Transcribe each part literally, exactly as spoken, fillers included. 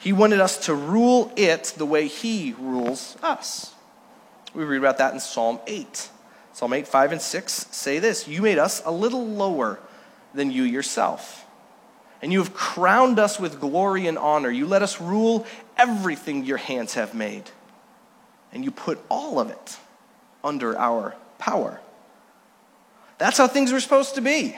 He wanted us to rule it the way he rules us. We read about that in Psalm eight. Psalm eight, five, and six say this: you made us a little lower than you yourself, and you have crowned us with glory and honor. You let us rule everything your hands have made, and you put all of it under our power. That's how things were supposed to be.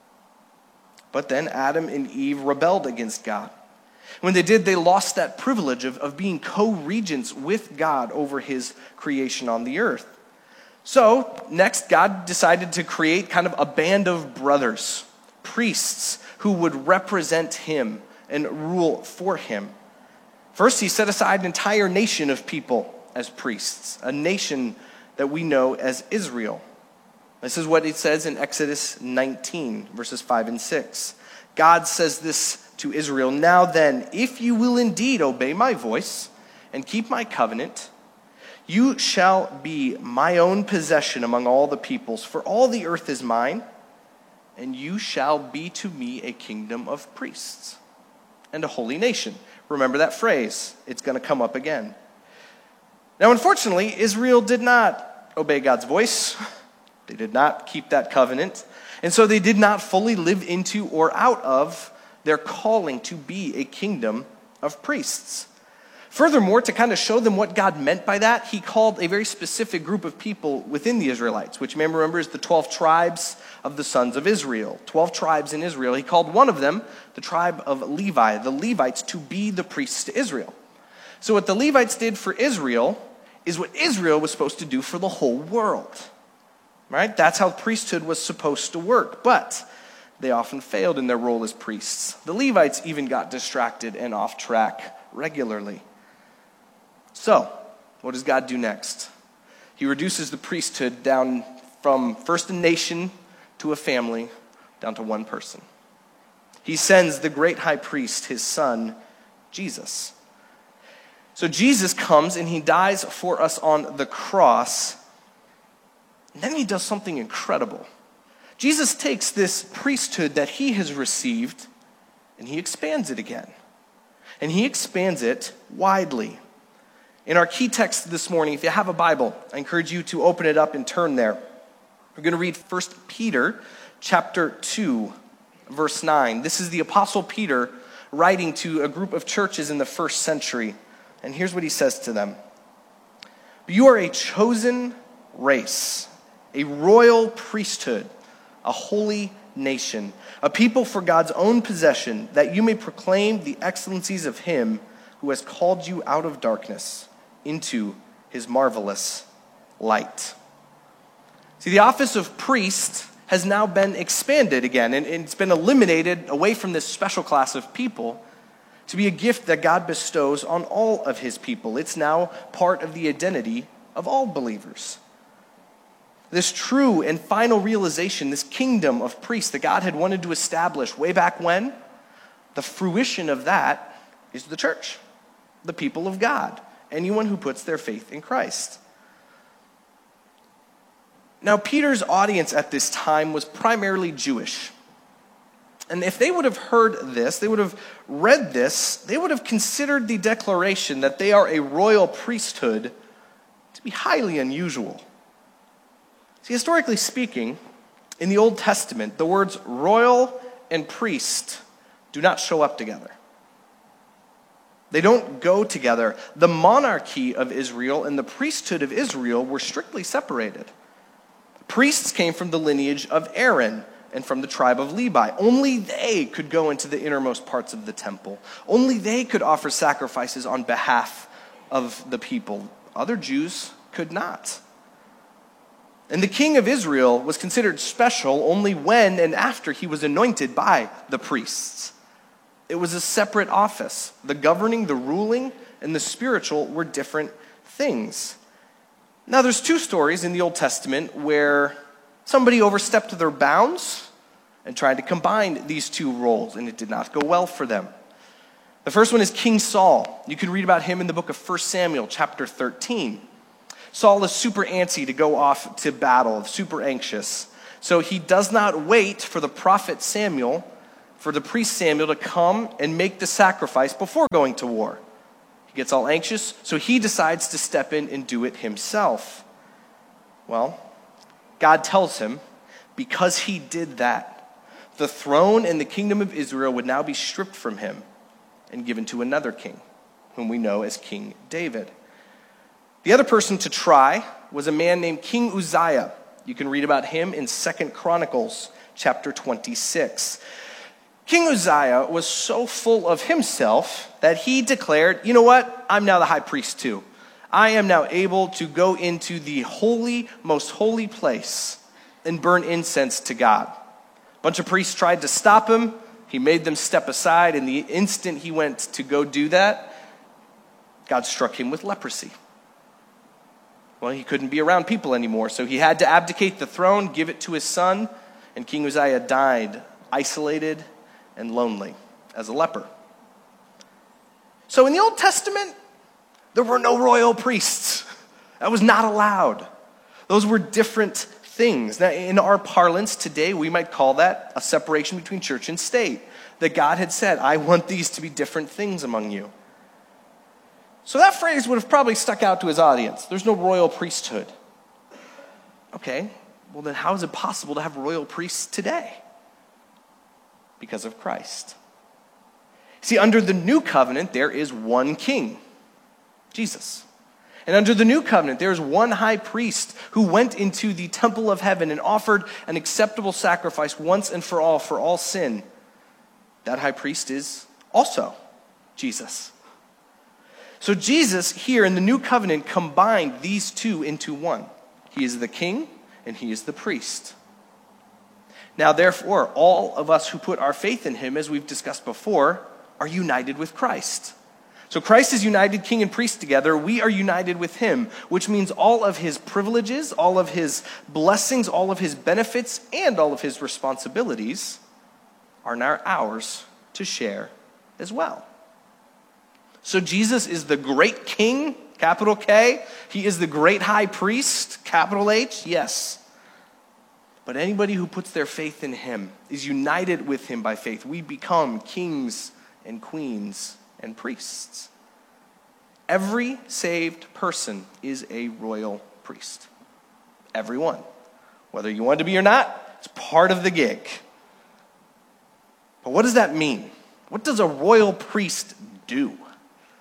But then Adam and Eve rebelled against God. When they did, they lost that privilege of, of being co-regents with God over his creation on the earth. So, next, God decided to create kind of a band of brothers, priests, who would represent him and rule for him. First, he set aside an entire nation of people as priests, a nation that we know as Israel. This is what it says in Exodus nineteen, verses five and six. God says this to Israel: now then, if you will indeed obey my voice and keep my covenant, you shall be my own possession among all the peoples, for all the earth is mine, and you shall be to me a kingdom of priests and a holy nation. Remember that phrase. It's going to come up again. Now, unfortunately, Israel did not obey God's voice. They did not keep that covenant. And so they did not fully live into or out of their calling to be a kingdom of priests. Furthermore, to kind of show them what God meant by that, he called a very specific group of people within the Israelites, which, remember, is the twelve tribes of the sons of Israel. twelve tribes in Israel. He called one of them, the tribe of Levi, the Levites, to be the priests to Israel. So what the Levites did for Israel is what Israel was supposed to do for the whole world. Right? That's how priesthood was supposed to work. But they often failed in their role as priests. The Levites even got distracted and off track regularly. So, what does God do next? He reduces the priesthood down from first a nation to a family, down to one person. He sends the great high priest, his son, Jesus. So Jesus comes and he dies for us on the cross. And then he does something incredible. Jesus takes this priesthood that he has received and he expands it again. And he expands it widely. In our key text this morning, if you have a Bible, I encourage you to open it up and turn there. We're going to read First Peter chapter two, verse nine. This is the Apostle Peter writing to a group of churches in the first century. And here's what he says to them. You are a chosen race, a royal priesthood, a holy nation, a people for God's own possession, that you may proclaim the excellencies of him who has called you out of darkness into his marvelous light. See, the office of priest has now been expanded again, and it's been eliminated away from this special class of people to be a gift that God bestows on all of his people. It's now part of the identity of all believers. This true and final realization, this kingdom of priests that God had wanted to establish way back when, the fruition of that is the church, the people of God, anyone who puts their faith in Christ. Now, Peter's audience at this time was primarily Jewish. And if they would have heard this, they would have read this, they would have considered the declaration that they are a royal priesthood to be highly unusual. See, historically speaking, in the Old Testament, the words royal and priest do not show up together. They don't go together. The monarchy of Israel and the priesthood of Israel were strictly separated. Priests came from the lineage of Aaron and from the tribe of Levi. Only they could go into the innermost parts of the temple. Only they could offer sacrifices on behalf of the people. Other Jews could not. And the king of Israel was considered special only when and after he was anointed by the priests. It was a separate office. The governing, the ruling, and the spiritual were different things. Now, there's two stories in the Old Testament where somebody overstepped their bounds and tried to combine these two roles, and it did not go well for them. The first one is King Saul. You can read about him in the book of First Samuel, chapter thirteen. Saul is super antsy to go off to battle, super anxious. So he does not wait for the prophet Samuel for the priest Samuel to come and make the sacrifice before going to war. He gets all anxious, so he decides to step in and do it himself. Well, God tells him, because he did that, the throne and the kingdom of Israel would now be stripped from him and given to another king, whom we know as King David. The other person to try was a man named King Uzziah. You can read about him in Second Chronicles chapter twenty-six. King Uzziah was so full of himself that he declared, you know what, I'm now the high priest too. I am now able to go into the holy, most holy place and burn incense to God. A bunch of priests tried to stop him. He made them step aside, and the instant he went to go do that, God struck him with leprosy. Well, he couldn't be around people anymore, so he had to abdicate the throne, give it to his son, and King Uzziah died isolated and lonely as a leper. So in the Old Testament, there were no royal priests. That was not allowed. Those were different things. Now, in our parlance today, we might call that a separation between church and state. That God had said, I want these to be different things among you. So that phrase would have probably stuck out to his audience. There's no royal priesthood. Okay, well then how is it possible to have royal priests today? Because of Christ. See, under the new covenant, there is one king, Jesus. And under the new covenant, there is one high priest who went into the temple of heaven and offered an acceptable sacrifice once and for all, for all sin. That high priest is also Jesus. So Jesus here in the new covenant combined these two into one. He is the king and he is the priest. Now, therefore, all of us who put our faith in him, as we've discussed before, are united with Christ. So Christ is united king and priest together. We are united with him, which means all of his privileges, all of his blessings, all of his benefits, and all of his responsibilities are now ours to share as well. So Jesus is the great king, capital K. He is the great high priest, capital H, yes. But anybody who puts their faith in him is united with him by faith. We become kings and queens and priests. Every saved person is a royal priest. Everyone. Whether you want to be or not, it's part of the gig. But what does that mean? What does a royal priest do? Well,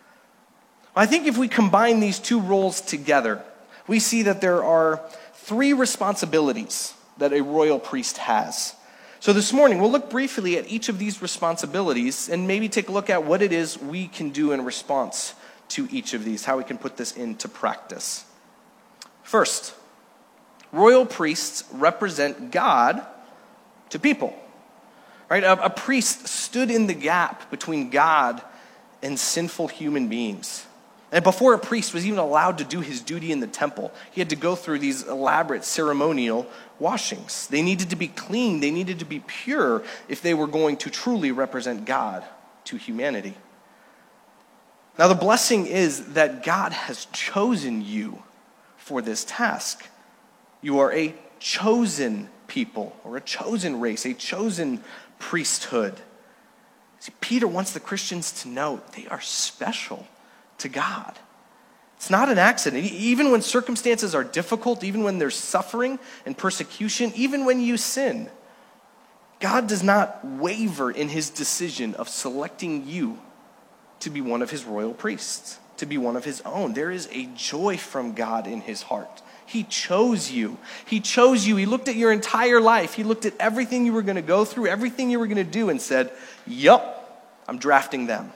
I think if we combine these two roles together, we see that there are three responsibilities that a royal priest has. So this morning, we'll look briefly at each of these responsibilities and maybe take a look at what it is we can do in response to each of these, how we can put this into practice. First, royal priests represent God to people. Right? A, a priest stood in the gap between God and sinful human beings. And before a priest was even allowed to do his duty in the temple, he had to go through these elaborate ceremonial washings. They needed to be clean. They needed to be pure if they were going to truly represent God to humanity. Now, the blessing is that God has chosen you for this task. You are a chosen people, or a chosen race, a chosen priesthood. See, Peter wants the Christians to know they are special to God. It's not an accident. Even when circumstances are difficult, even when there's suffering and persecution, even when you sin, God does not waver in his decision of selecting you to be one of his royal priests, to be one of his own. There is a joy from God in his heart. He chose you. He chose you. He looked at your entire life. He looked at everything you were going to go through, everything you were going to do, and said, yup, I'm drafting them.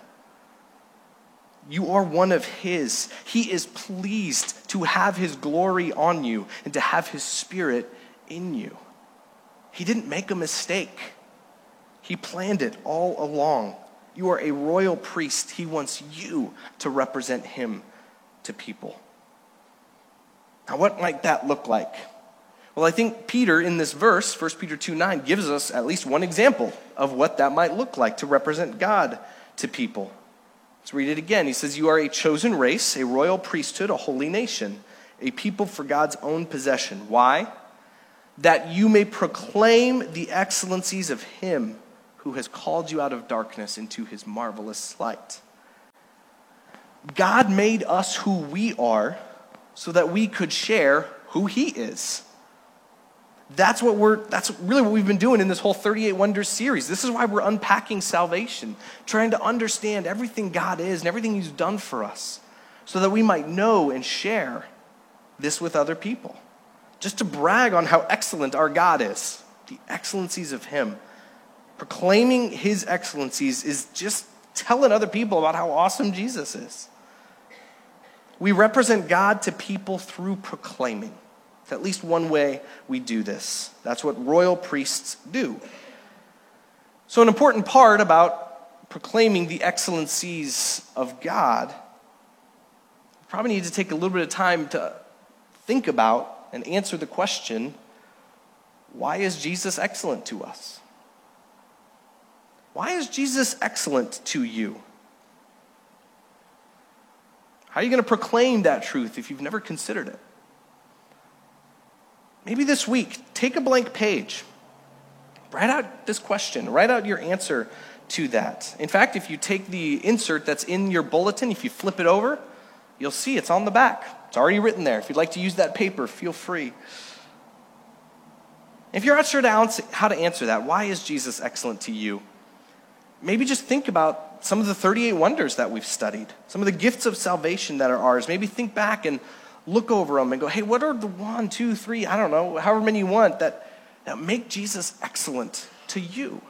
You are one of his. He is pleased to have his glory on you and to have his spirit in you. He didn't make a mistake. He planned it all along. You are a royal priest. He wants you to represent him to people. Now, what might that look like? Well, I think Peter in this verse, First Peter two nine, gives us at least one example of what that might look like to represent God to people. Let's read it again. He says, you are a chosen race, a royal priesthood, a holy nation, a people for God's own possession. Why? That you may proclaim the excellencies of him who has called you out of darkness into his marvelous light. God made us who we are so that we could share who he is. That's what we're, that's really what we've been doing in this whole thirty-eight Wonders series. This is why we're unpacking salvation, trying to understand everything God is and everything he's done for us so that we might know and share this with other people. Just to brag on how excellent our God is, the excellencies of him. Proclaiming his excellencies is just telling other people about how awesome Jesus is. We represent God to people through proclaiming. It's at least one way we do this. That's what royal priests do. So an important part about proclaiming the excellencies of God, we probably need to take a little bit of time to think about and answer the question, why is Jesus excellent to us? Why is Jesus excellent to you? How are you going to proclaim that truth if you've never considered it? Maybe this week, take a blank page. Write out this question. Write out your answer to that. In fact, if you take the insert that's in your bulletin, if you flip it over, you'll see it's on the back. It's already written there. If you'd like to use that paper, feel free. If you're not sure how to answer that, why is Jesus excellent to you? Maybe just think about some of the thirty-eight wonders that we've studied, some of the gifts of salvation that are ours. Maybe think back and look over them and go, hey, what are the one, two, three, I don't know, however many you want that, that make Jesus excellent to you?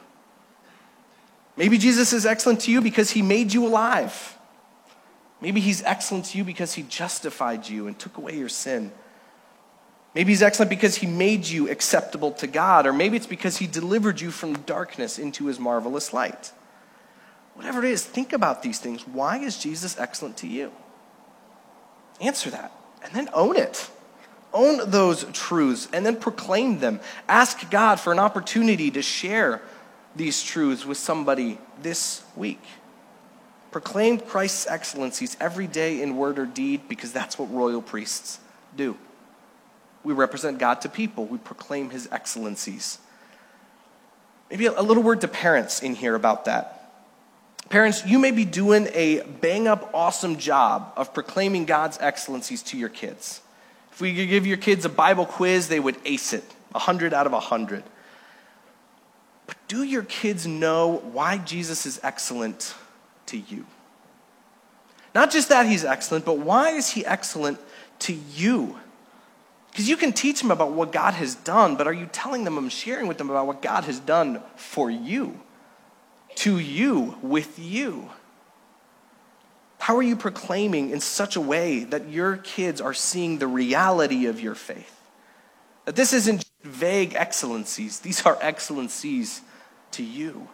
Maybe Jesus is excellent to you because he made you alive. Maybe he's excellent to you because he justified you and took away your sin. Maybe he's excellent because he made you acceptable to God, or maybe it's because he delivered you from darkness into his marvelous light. Whatever it is, think about these things. Why is Jesus excellent to you? Answer that, and then own it. Own those truths, and then proclaim them. Ask God for an opportunity to share these truths with somebody this week. Proclaim Christ's excellencies every day in word or deed, because that's what royal priests do. We represent God to people. We proclaim his excellencies. Maybe a little word to parents in here about that. Parents, you may be doing a bang-up awesome job of proclaiming God's excellencies to your kids. If we could give your kids a Bible quiz, they would ace it, one hundred out of one hundred. But do your kids know why Jesus is excellent to you? Not just that he's excellent, but why is he excellent to you? Because you can teach them about what God has done, but are you telling them and sharing with them about what God has done for you, to you, with you? How are you proclaiming in such a way that your kids are seeing the reality of your faith? That this isn't just vague excellencies. These are excellencies to you.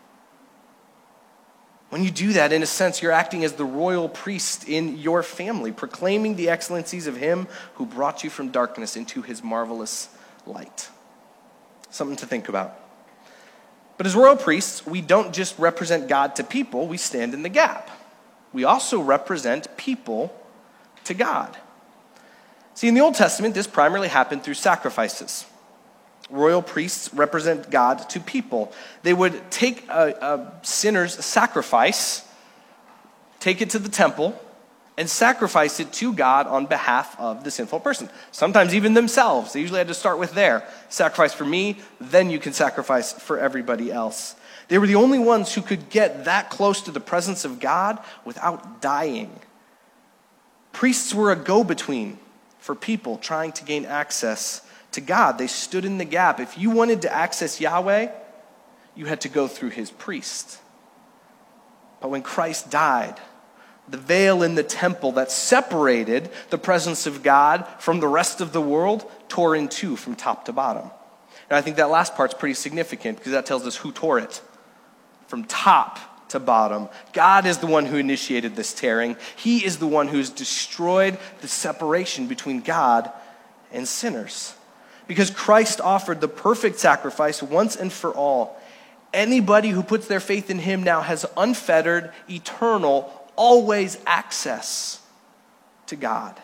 When you do that, in a sense, you're acting as the royal priest in your family, proclaiming the excellencies of him who brought you from darkness into his marvelous light. Something to think about. But as royal priests, we don't just represent God to people, we stand in the gap. We also represent people to God. See, in the Old Testament, this primarily happened through sacrifices. Royal priests represent God to people. They would take a, a sinner's sacrifice, take it to the temple, and sacrifice it to God on behalf of the sinful person. Sometimes even themselves. They usually had to start with their sacrifice for me, then you can sacrifice for everybody else. They were the only ones who could get that close to the presence of God without dying. Priests were a go-between for people trying to gain access to God. They stood in the gap. If you wanted to access Yahweh, you had to go through his priest. But when Christ died, the veil in the temple that separated the presence of God from the rest of the world tore in two from top to bottom. And I think that last part's pretty significant because that tells us who tore it. From top to bottom. God is the one who initiated this tearing. He is the one who's destroyed the separation between God and sinners. Because Christ offered the perfect sacrifice once and for all. Anybody who puts their faith in him now has unfettered, eternal, always access to God.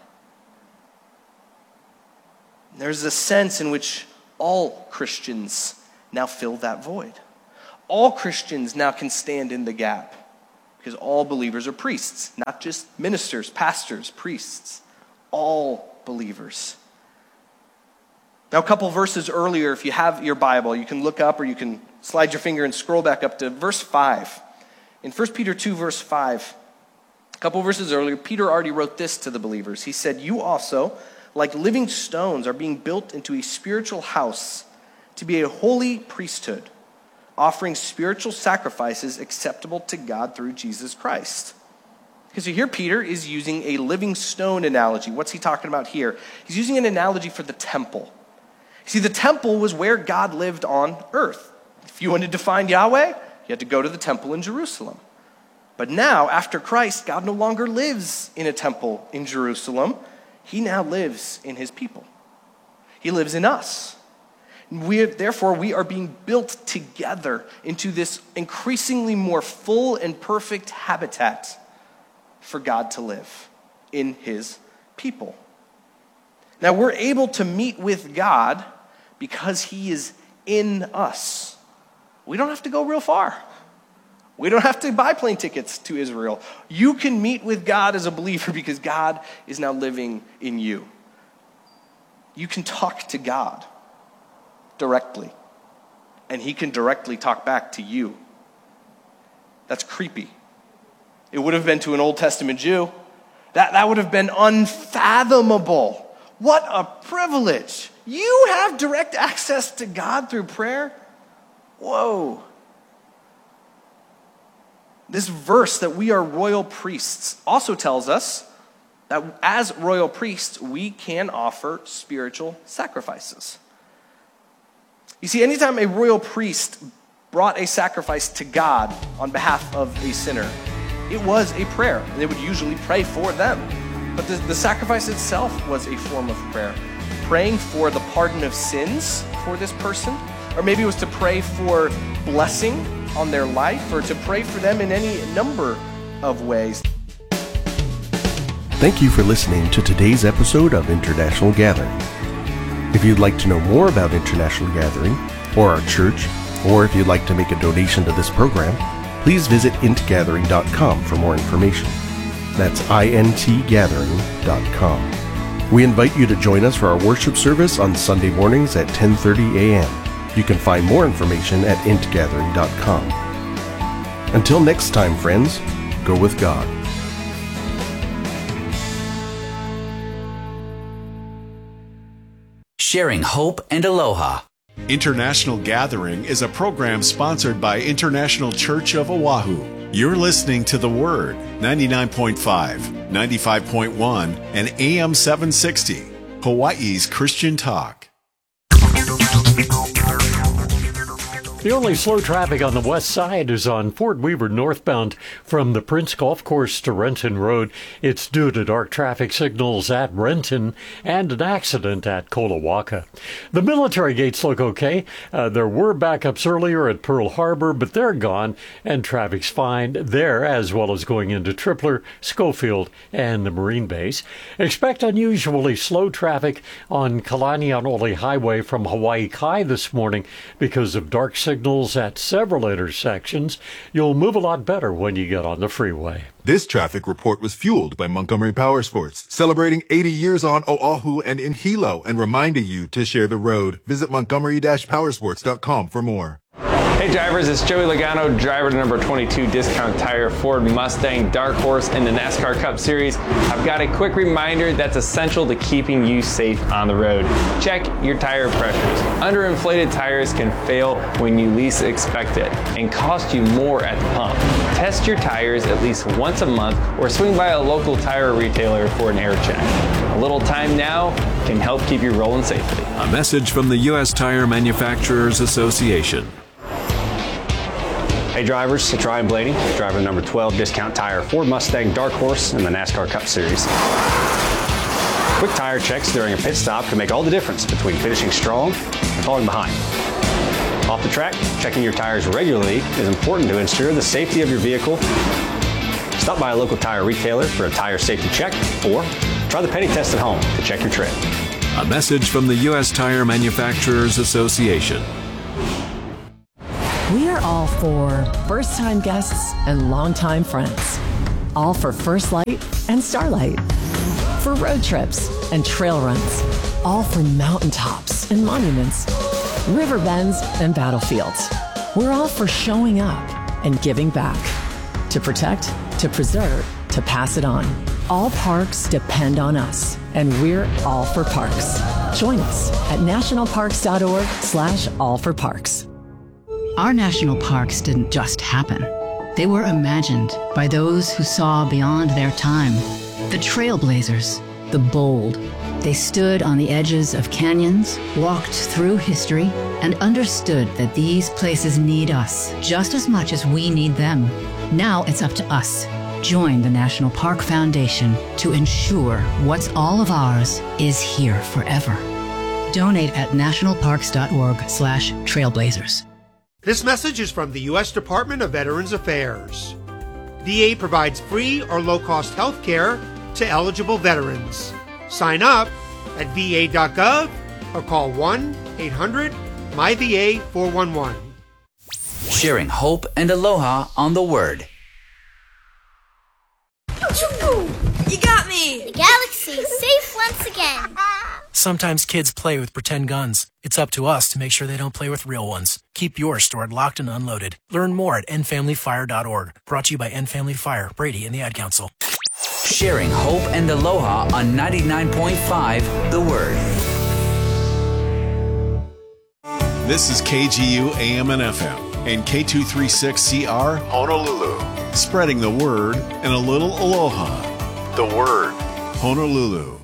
There's a sense in which all Christians now fill that void. all Christians now can stand in the gap because all believers are priests, not just ministers, pastors, priests, all believers. Now, a couple verses earlier, if you have your Bible, you can look up or you can slide your finger and scroll back up to verse five. In First Peter two, verse five, a couple verses earlier, Peter already wrote this to the believers. He said, "You also, like living stones, are being built into a spiritual house to be a holy priesthood, offering spiritual sacrifices acceptable to God through Jesus Christ." Because here Peter is using a living stone analogy. What's he talking about here? He's using an analogy for the temple. See, the temple was where God lived on earth. If you wanted to find Yahweh, you had to go to the temple in Jerusalem. But now, after Christ, God no longer lives in a temple in Jerusalem. He now lives in his people. He lives in us. We are, therefore, we are being built together into this increasingly more full and perfect habitat for God to live in his people. Now, we're able to meet with God because he is in us. We don't have to go real far. We don't have to buy plane tickets to Israel. You can meet with God as a believer because God is now living in you. You can talk to God directly, and he can directly talk back to you. That's creepy. It would have been to an Old Testament Jew. That, that would have been unfathomable. What a privilege. You have direct access to God through prayer? Whoa. This verse that we are royal priests also tells us that as royal priests, we can offer spiritual sacrifices. You see, anytime a royal priest brought a sacrifice to God on behalf of a sinner, it was a prayer. And they would usually pray for them. But the, the sacrifice itself was a form of prayer. Praying for the pardon of sins for this person, or maybe it was to pray for blessing on their life, or to pray for them in any number of ways. Thank you for listening to today's episode of International Gathering. If you'd like to know more about International Gathering, or our church, or if you'd like to make a donation to this program, please visit int gathering dot com for more information. That's I N T gathering dot com. We invite you to join us for our worship service on Sunday mornings at ten thirty a.m. You can find more information at int gathering dot com. Until next time, friends, go with God. Sharing hope and aloha. International Gathering is a program sponsored by International Church of Oahu. You're listening to The Word, ninety-nine point five, ninety-five point one, and A M seven sixty, Hawaii's Christian Talk. The only slow traffic on the west side is on Fort Weaver northbound from the Prince Golf Course to Renton Road. It's due to dark traffic signals at Renton and an accident at Kolawaka. The military gates look okay. Uh, there were backups earlier at Pearl Harbor, but they're gone, and traffic's fine there, as well as going into Tripler, Schofield, and the Marine Base. Expect unusually slow traffic on Kalaniaole Highway from Hawaii Kai this morning because of dark signals. Signals at several intersections. You'll move a lot better when you get on the freeway. This traffic report was fueled by Montgomery Power Sports, celebrating eighty years on Oahu and in Hilo, and reminding you to share the road. Visit montgomery dash powersports dot com for more. Hey drivers, it's Joey Logano, driver to number twenty-two Discount Tire Ford Mustang Dark Horse in the NASCAR Cup Series. I've got a quick reminder that's essential to keeping you safe on the road. Check your tire pressures. Underinflated tires can fail when you least expect it and cost you more at the pump. Test your tires at least once a month or swing by a local tire retailer for an air check. A little time now can help keep you rolling safely. A message from the U S Tire Manufacturers Association. Hey drivers, it's Ryan Blaney, driver number twelve Discount Tire Ford Mustang Dark Horse in the NASCAR Cup Series. Quick tire checks during a pit stop can make all the difference between finishing strong and falling behind. Off the track, checking your tires regularly is important to ensure the safety of your vehicle. Stop by a local tire retailer for a tire safety check, or try the penny test at home to check your tread. A message from the U S Tire Manufacturers Association. We are all for first-time guests and longtime friends. All for First Light and Starlight. For road trips and trail runs. All for mountaintops and monuments. River bends and battlefields. We're all for showing up and giving back. To protect, to preserve, to pass it on. All parks depend on us, and we're all for parks. Join us at nationalparks.org slash all for parks. Our national parks didn't just happen. They were imagined by those who saw beyond their time. The trailblazers, the bold. They stood on the edges of canyons, walked through history, and understood that these places need us just as much as we need them. Now it's up to us. Join the National Park Foundation to ensure what's all of ours is here forever. Donate at nationalparks.org slash trailblazers. This message is from the U S Department of Veterans Affairs. V A provides free or low-cost health care to eligible veterans. Sign up at v a dot gov or call one eight hundred M Y V A four one one. Sharing hope and aloha on the Word. You got me! The galaxy is safe once again. Sometimes kids play with pretend guns. It's up to us to make sure they don't play with real ones. Keep yours stored locked and unloaded. Learn more at end family fire dot org. Brought to you by End Family Fire, Brady, and the Ad Council. Sharing hope and aloha on ninety-nine point five The Word. This is K G U A M and F M and K two thirty-six C R Honolulu. Spreading the word and a little aloha. The Word, Honolulu.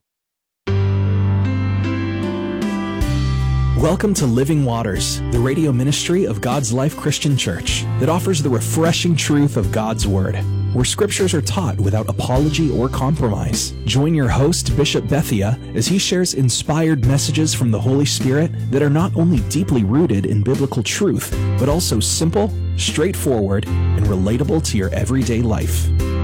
Welcome to Living Waters, the radio ministry of God's Life Christian Church that offers the refreshing truth of God's Word, where scriptures are taught without apology or compromise. Join your host, Bishop Bethia, as he shares inspired messages from the Holy Spirit that are not only deeply rooted in biblical truth, but also simple, straightforward, and relatable to your everyday life.